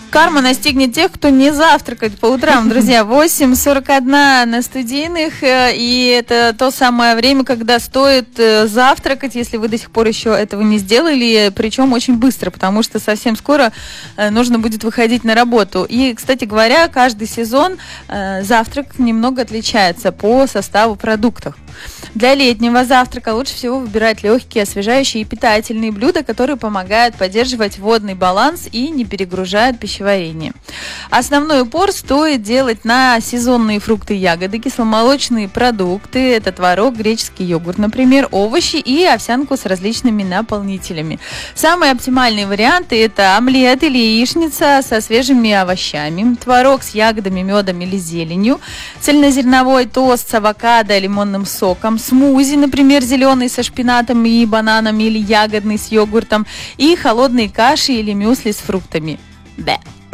Карма настигнет тех, кто не завтракает по утрам, друзья. 8:41 на студийных, и это то самое время, когда стоит завтракать, если вы до сих пор еще этого не сделали, причем очень быстро, потому что совсем скоро нужно будет выходить на работу. И, кстати говоря, каждый сезон завтрак немного отличается по составу продуктов. Для летнего завтрака лучше всего выбирать легкие, освежающие и питательные блюда, которые помогают поддерживать водный баланс и не перегружают пищеварение. Основной упор стоит делать на сезонные фрукты и ягоды, кисломолочные продукты, это творог, греческий йогурт, например, овощи и овсянку с различными наполнителями. Самые оптимальные варианты – это омлет или яичница со свежими овощами, творог с ягодами, медом или зеленью, цельнозерновой тост с авокадо, лимонным соком, смузи, например, зеленый со шпинатом и бананами или ягодный с йогуртом, и холодные каши или мюсли с фруктами. Да.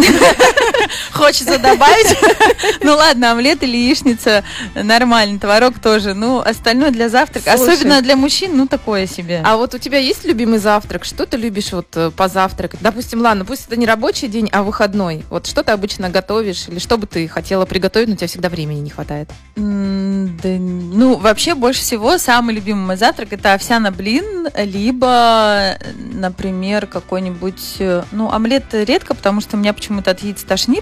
Хочется добавить. Ну ладно, омлет или яичница нормально, творог тоже. Ну, остальное для завтрака, Слушай, особенно для мужчин, ну, такое себе. А вот у тебя есть любимый завтрак? Что ты любишь вот позавтракать? Допустим, ладно, пусть это не рабочий день, а выходной. Вот что ты обычно готовишь? Или что бы ты хотела приготовить, но у тебя всегда времени не хватает? Ну, вообще, больше всего самый любимый мой завтрак – это овсяный блин, либо, например, какой-нибудь, ну, омлет редко, потому что у меня почему-то от яиц тошнит.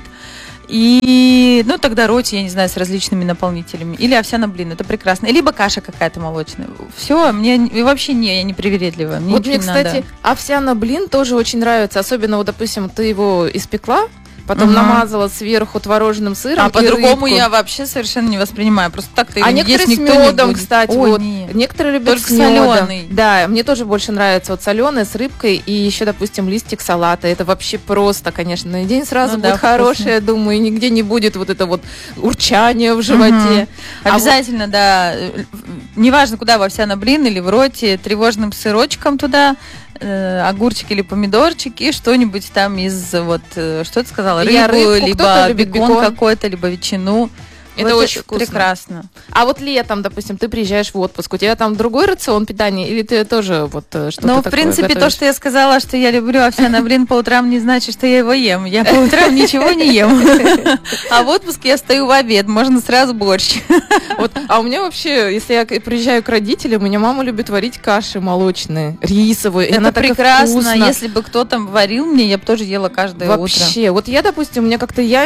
И, ну, тогда роти, я не знаю, с различными наполнителями. Или овсяный блин, это прекрасно. Либо каша какая-то молочная. Все, мне вообще я не привередливая. Мне, кстати, овсяный блин тоже очень нравится. Особенно, вот, допустим, ты его испекла, потом намазала сверху творожным сыром. А по-другому я вообще совершенно не воспринимаю. Просто так-то его некоторые есть с никто медом, не будет. кстати. Ой, вот. нет. Некоторые любят только с медом. соленый. Да, мне тоже больше нравится вот соленый с рыбкой и еще, допустим, листик салата. Это вообще просто, конечно, на день сразу будет хорошее, я думаю, и нигде не будет вот это вот урчание в животе. Обязательно, да. Неважно, куда, в овсяный блин или в роте, тревожным сырочком туда, огурчик или помидорчик и что-нибудь там из, вот, что ты сказала, рыбу, либо бекон какой-то, либо ветчину. Это очень вкусно. Прекрасно. А вот летом, допустим, ты приезжаешь в отпуск, у тебя там другой рацион питания, или ты тоже вот что-то такое в принципе, готовишь? То, что я сказала, что я люблю овсяный блин по утрам, не значит, что я его ем. Я по утрам ничего не ем. А в отпуск я стою в обед, можно сразу борщ. А у меня вообще, если я приезжаю к родителям, у меня мама любит варить каши молочные, рисовые. Это прекрасно. Если бы кто-то варил мне, я бы тоже ела каждое утро. Вообще. Вот я, допустим, у меня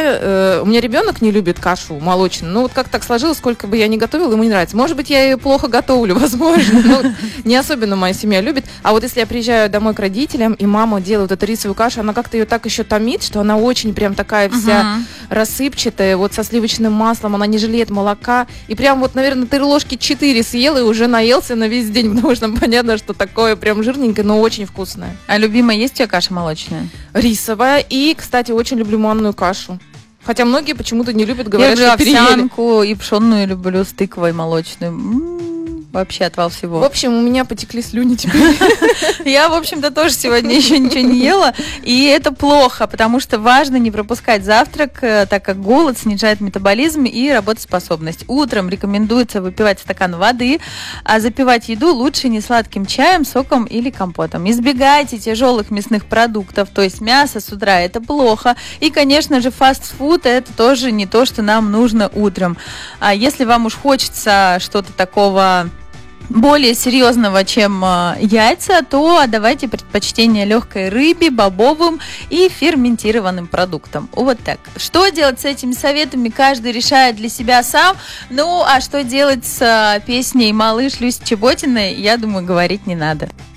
ребенок не любит кашу молочную. Ну, вот как так сложилось, сколько бы я ни готовила, ему не нравится. Может быть, я ее плохо готовлю, возможно, но не особенно моя семья любит. А вот если я приезжаю домой к родителям, и мама делает эту рисовую кашу, она как-то ее так еще томит, что она очень прям такая вся рассыпчатая, вот со сливочным маслом, она не жалеет молока. И прям вот, наверное, ты ложки 4 съел и уже наелся на весь день, потому что понятно, что такое прям жирненькое, но очень вкусное. А любимая есть у тебя каша молочная? Рисовая. И, кстати, очень люблю манную кашу. Хотя многие почему-то не любят, говорят, я что люблю овсянку и пшенную люблю с тыквой молочную. Вообще отвал всего. В общем, у меня потекли слюни теперь. Я, в общем-то, тоже сегодня еще ничего не ела. И это плохо, потому что важно не пропускать завтрак, так как голод снижает метаболизм и работоспособность. Утром рекомендуется выпивать стакан воды, а запивать еду лучше не сладким чаем, соком или компотом. Избегайте тяжелых мясных продуктов, то есть мясо с утра, это плохо. И, конечно же, фастфуд – это тоже не то, что нам нужно утром. А если вам уж хочется что-то такого более серьезного, чем яйца, то отдавайте предпочтение легкой рыбе, бобовым и ферментированным продуктам. Вот так. Что делать с этими советами, каждый решает для себя сам. Ну, а что делать с песней «Малыш» Люси Чеботиной, я думаю, говорить не надо.